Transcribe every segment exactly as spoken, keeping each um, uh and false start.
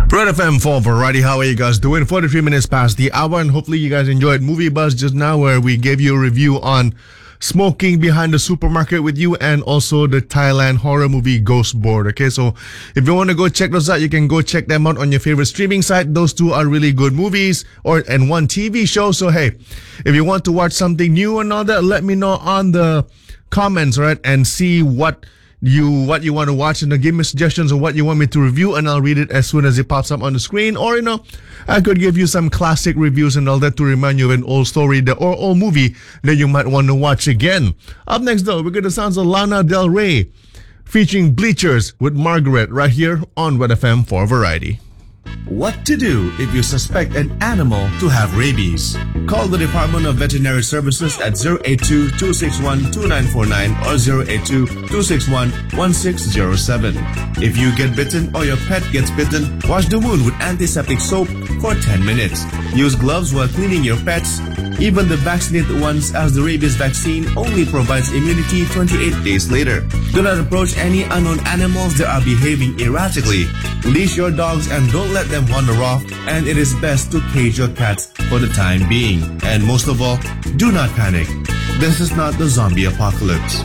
Red F M for Variety. How are you guys doing? forty-three minutes past the hour, and hopefully you guys enjoyed Movie Buzz just now, where we gave you a review on Smoking Behind the Supermarket with You, and also the Thailand horror movie Ghost Board. Okay, so if you want to go check those out, you can go check them out on your favorite streaming site. Those two are really good movies, or and one T V show. So hey, if you want to watch something new and all that, let me know on the comments, right? And see what you what you want to watch, and uh, give me suggestions of what you want me to review, and I'll read it as soon as it pops up on the screen. Or, you know, I could give you some classic reviews and all that to remind you of an old story that, or old movie that you might want to watch again. Up next, though, we're going to sound of Lana Del Rey featuring Bleachers with Margaret right here on Red F M for Variety. What to do if you suspect an animal to have rabies? Call the Department of Veterinary Services at zero eight two, two six one, two nine four nine or zero eight two, two six one, one six zero seven. If you get bitten or your pet gets bitten, wash the wound with antiseptic soap for ten minutes. Use gloves while cleaning your pets. Even the vaccinated ones, as the rabies vaccine only provides immunity twenty-eight days later. Do not approach any unknown animals that are behaving erratically. Leash your dogs and don't let them wander off, and it is best to cage your cats for the time being. And most of all, do not panic. This is not the zombie apocalypse.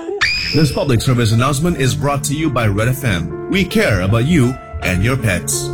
This public service announcement is brought to you by Red F M. We care about you and your pets.